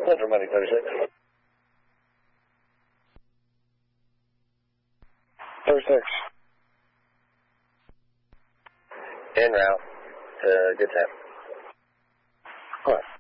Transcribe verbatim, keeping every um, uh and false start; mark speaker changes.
Speaker 1: Central Money thirty-six.
Speaker 2: thirty-six.
Speaker 1: En route. Uh, good time.
Speaker 2: What?